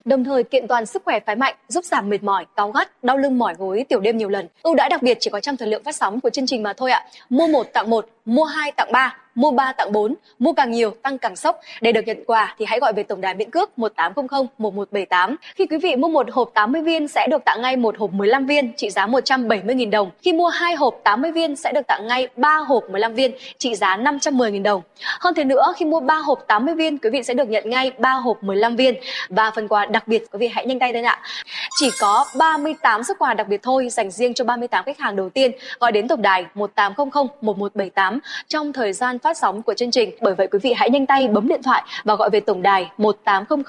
Đồng thời kiện toàn sức khỏe phái mạnh, giúp giảm mệt mỏi, cáu gắt, đau lưng mỏi gối, tiểu đêm nhiều lần. Ưu đãi đặc biệt chỉ có trong thời lượng phát sóng của chương trình mà thôi ạ. Mua 1 tặng 1, mua 2 tặng 3, mua 3 tặng 4, mua càng nhiều tăng càng sốc. Để được nhận quà thì hãy gọi về tổng đài miễn cước 1800 1178. Khi quý vị mua một hộp 80 viên sẽ được tặng ngay một hộp 15 viên trị giá 170.000 đồng. Khi mua 2 hộp 80 viên sẽ được tặng ngay 3 hộp 15 viên trị giá 510.000 đồng. Hơn thế nữa, khi mua 3 hộp 80 viên, quý vị sẽ được nhận ngay 3 hộp 15 viên và phần quà đặc biệt, quý vị hãy nhanh tay lên ạ. Chỉ có 38 suất quà đặc biệt thôi dành riêng cho 38 khách hàng đầu tiên gọi đến tổng đài 1800 1178 trong thời gian phát sóng của chương trình. Bởi vậy quý vị hãy nhanh tay bấm điện thoại và gọi về tổng đài 1800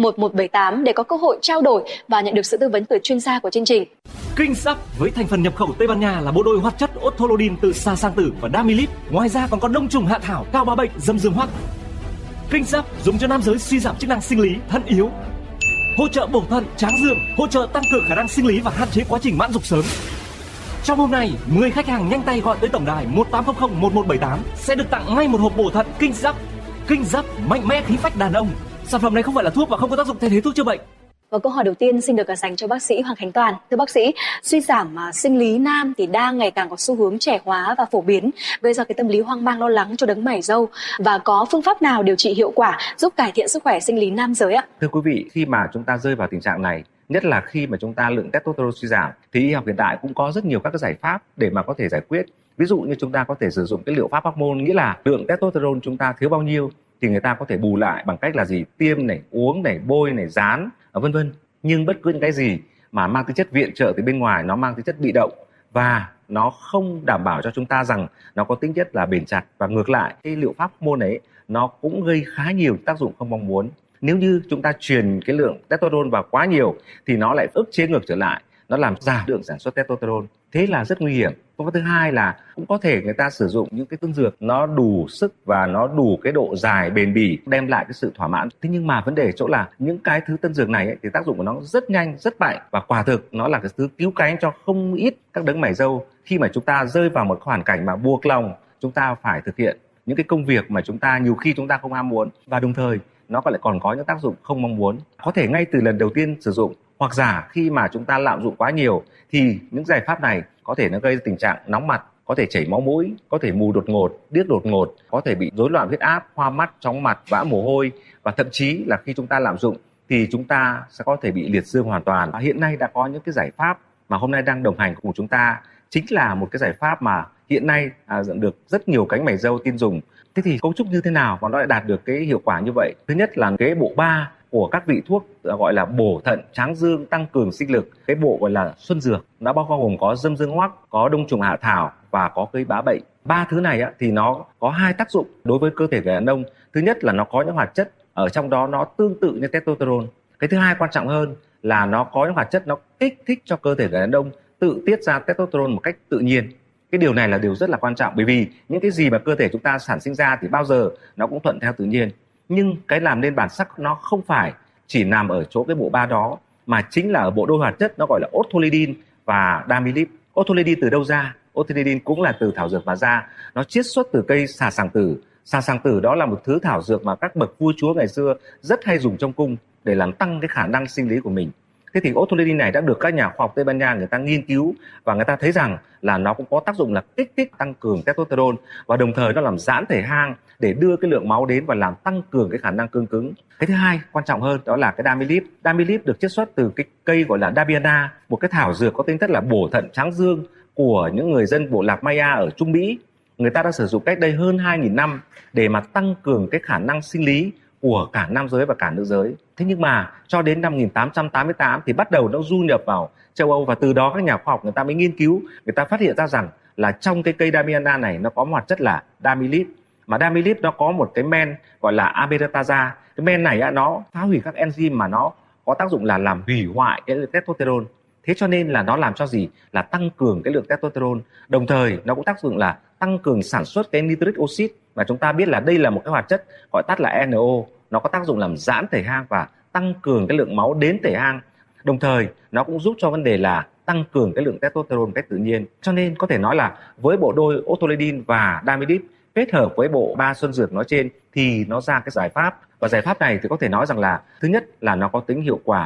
1178 để có cơ hội trao đổi và nhận được sự tư vấn từ chuyên gia của chương trình. Kinh Sắp với thành phần nhập khẩu Tây Ban Nha là bộ đôi hoạt chất Otolodin từ Sa Sang Tử và Damilip. Ngoài ra còn có đông trùng hạ thảo, cao bá bệnh, dâm dương hoắc. Kinh Sắp dùng cho nam giới suy giảm chức năng sinh lý, thận yếu, hỗ trợ bổ thận, tráng dương, hỗ trợ tăng cường khả năng sinh lý và hạn chế quá trình mãn dục sớm. Trong hôm nay, 10 khách hàng nhanh tay gọi tới tổng đài 1800 1178 sẽ được tặng ngay một hộp bổ thận Kinh Sắp. Kinh Sắp mạnh mẽ khí phách đàn ông. Sản phẩm này không phải là thuốc và không có tác dụng thay thế thuốc chữa bệnh. Và câu hỏi đầu tiên xin được dành cho bác sĩ Hoàng Khánh Toàn. Thưa bác sĩ, suy giảm sinh lý nam thì đang ngày càng có xu hướng trẻ hóa và phổ biến, gây ra cái tâm lý hoang mang lo lắng cho đấng mày râu, và có phương pháp nào điều trị hiệu quả giúp cải thiện sức khỏe sinh lý nam giới ạ? Thưa quý vị, khi mà chúng ta rơi vào tình trạng này, nhất là khi mà chúng ta lượng testosterone suy giảm, thì y học hiện đại cũng có rất nhiều các cái giải pháp để mà có thể giải quyết. Ví dụ như chúng ta có thể sử dụng cái liệu pháp hormone, nghĩa là lượng testosterone chúng ta thiếu bao nhiêu thì người ta có thể bù lại bằng cách là gì? Tiêm này, uống này, bôi này, dán, vân vân. Nhưng bất cứ những cái gì mà mang tính chất viện trợ từ bên ngoài, nó mang tính chất bị động và nó không đảm bảo cho chúng ta rằng nó có tính chất là bền chặt. Và ngược lại, cái liệu pháp hormone ấy nó cũng gây khá nhiều tác dụng không mong muốn. Nếu như chúng ta truyền cái lượng testosterone vào quá nhiều thì nó lại ức chế ngược trở lại, nó làm giảm lượng sản xuất testosterone. Thế là rất nguy hiểm. Phương pháp thứ hai là cũng có thể người ta sử dụng những cái tân dược nó đủ sức và nó đủ cái độ dài bền bỉ, đem lại cái sự thỏa mãn. Thế nhưng mà vấn đề chỗ là những cái thứ tân dược này ấy, thì tác dụng của nó rất nhanh, rất mạnh, và quả thực nó là cái thứ cứu cánh cho không ít các đấng mày râu khi mà chúng ta rơi vào một hoàn cảnh mà buộc lòng chúng ta phải thực hiện những cái công việc mà chúng ta nhiều khi chúng ta không ham muốn, và đồng thời nó lại còn có những tác dụng không mong muốn. Có thể ngay từ lần đầu tiên sử dụng, hoặc giả khi mà chúng ta lạm dụng quá nhiều thì những giải pháp này có thể nó gây tình trạng nóng mặt, có thể chảy máu mũi, có thể mù đột ngột, điếc đột ngột, có thể bị rối loạn huyết áp, hoa mắt, chóng mặt, vã mồ hôi, và thậm chí là khi chúng ta lạm dụng thì chúng ta sẽ có thể bị liệt dương hoàn toàn. Và hiện nay đã có những cái giải pháp mà hôm nay đang đồng hành cùng chúng ta, chính là một cái giải pháp mà hiện nay được rất nhiều cánh mày râu tin dùng. Thế thì cấu trúc như thế nào mà nó lại đạt được cái hiệu quả như vậy? Thứ nhất là cái bộ ba của các vị thuốc gọi là bổ thận, tráng dương, tăng cường sinh lực. Cái bộ gọi là xuân dược, nó bao gồm có dâm dương hoắc, có đông trùng hạ thảo và có cây bá bệnh. Ba thứ này thì nó có hai tác dụng đối với cơ thể người đàn ông. Thứ nhất là nó có những hoạt chất ở trong đó nó tương tự như testosterone. Cái thứ hai quan trọng hơn là nó có những hoạt chất nó kích thích cho cơ thể người đàn ông tự tiết ra testosterone một cách tự nhiên. Cái điều này là điều rất là quan trọng, bởi vì những cái gì mà cơ thể chúng ta sản sinh ra thì bao giờ nó cũng thuận theo tự nhiên. Nhưng cái làm nên bản sắc nó không phải chỉ nằm ở chỗ cái bộ ba đó, mà chính là ở bộ đôi hoạt chất nó gọi là Otolidin và Damilip. Otolidin từ đâu ra? Otolidin cũng là từ thảo dược mà ra. Nó chiết xuất từ cây xà sàng tử. Xà sàng tử đó là một thứ thảo dược mà các bậc vua chúa ngày xưa rất hay dùng trong cung để làm tăng cái khả năng sinh lý của mình. Thế thì Otolidin này đã được các nhà khoa học Tây Ban Nha người ta nghiên cứu, và người ta thấy rằng là nó cũng có tác dụng là kích thích tăng cường testosterone, và đồng thời nó làm giãn thể hang để đưa cái lượng máu đến và làm tăng cường cái khả năng cương cứng. Cái thứ hai quan trọng hơn đó là cái Damilip. Damilip được chiết xuất từ cái cây gọi là Dabiana, một cái thảo dược có tính chất là bổ thận tráng dương của những người dân bộ lạc Maya ở Trung Mỹ. Người ta đã sử dụng cách đây hơn 2.000 năm để mà tăng cường cái khả năng sinh lý của cả nam giới và cả nữ giới. Thế nhưng mà cho đến năm 1888 thì bắt đầu nó du nhập vào châu Âu, và từ đó các nhà khoa học người ta mới nghiên cứu, người ta phát hiện ra rằng là trong cái cây Dabiana này nó có một hoạt chất là Damilip, mà Damilip nó có một cái men gọi là abiraterasa. Cái men này nó phá hủy các enzyme mà nó có tác dụng là làm hủy hoại cái testosterone. Thế cho nên là nó làm cho gì? Là tăng cường cái lượng testosterone. Đồng thời nó cũng tác dụng là tăng cường sản xuất cái nitric oxide, mà chúng ta biết là đây là một cái hoạt chất gọi tắt là NO. Nó có tác dụng làm giãn thể hang và tăng cường cái lượng máu đến thể hang. Đồng thời nó cũng giúp cho vấn đề là tăng cường cái lượng testosterone một cách tự nhiên. Cho nên có thể nói là với bộ đôi Otolidin và Damilip kết hợp với bộ ba xuân dược nói trên thì nó ra cái giải pháp. Và giải pháp này thì có thể nói rằng là thứ nhất là nó có tính hiệu quả